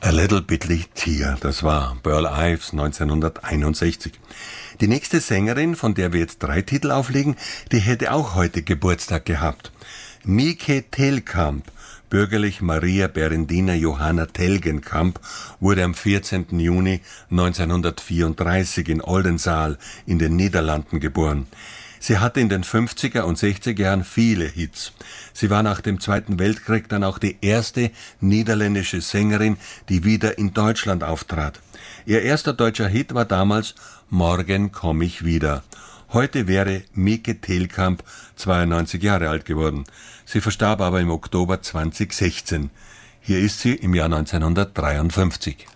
A Little Bitty Tear, das war Burl Ives 1961. Die nächste Sängerin, von der wir jetzt 3 Titel auflegen, die hätte auch heute Geburtstag gehabt. Mieke Telkamp, bürgerlich Maria Berendina Johanna Telgenkamp, wurde am 14. Juni 1934 in Oldenzaal in den Niederlanden geboren. Sie hatte in den 50er und 60er Jahren viele Hits. Sie war nach dem Zweiten Weltkrieg dann auch die erste niederländische Sängerin, die wieder in Deutschland auftrat. Ihr erster deutscher Hit war damals »Morgen komm ich wieder«. Heute wäre Mieke Telkamp 92 Jahre alt geworden. Sie verstarb aber im Oktober 2016. Hier ist sie im Jahr 1953.